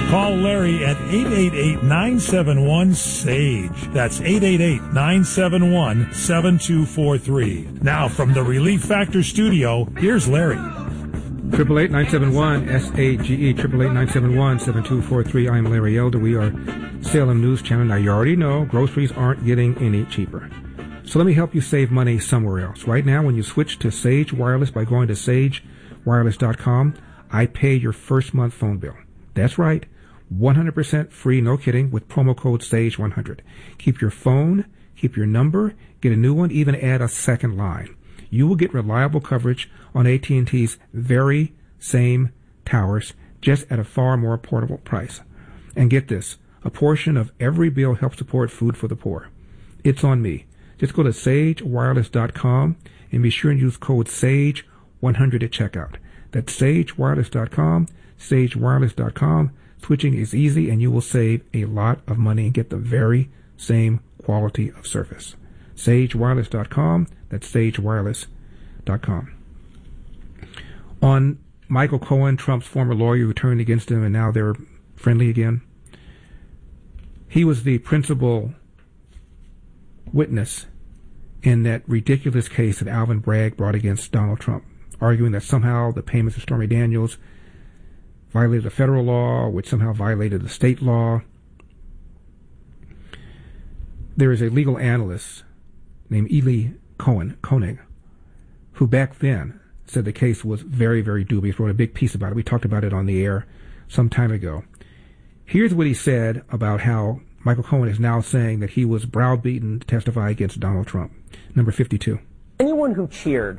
Call Larry at 888-971-SAGE. That's 888-971-7243. Now from the Relief Factor studio, here's Larry. 888-971-SAGE, 888-971-7243. I'm Larry Elder. We are Salem News Channel. Now, you already know groceries aren't getting any cheaper. So let me help you save money somewhere else. Right now, when you switch to Sage Wireless by going to sagewireless.com, I pay your first month phone bill. That's right. 100% free, no kidding, with promo code SAGE100. Keep your phone, keep your number, get a new one, even add a second line. You will get reliable coverage on AT&T's very same towers, just at a far more affordable price. And get this, a portion of every bill helps support food for the poor. It's on me. Just go to sagewireless.com and be sure and use code SAGE100 at checkout. That's sagewireless.com, sagewireless.com. Switching is easy, and you will save a lot of money and get the very same quality of service. sagewireless.com, that's sagewireless.com. On Michael Cohen, Trump's former lawyer who turned against him, and now they're friendly again. He was the principal witness in that ridiculous case that Alvin Bragg brought against Donald Trump, arguing that somehow the payments of Stormy Daniels violated a federal law, which somehow violated the state law. There is a legal analyst named Eli Koenig, who back then said the case was very, very dubious, wrote a big piece about it. We talked about it on the air some time ago. Here's what he said about how Michael Cohen is now saying that he was browbeaten to testify against Donald Trump. Number 52. Anyone who cheered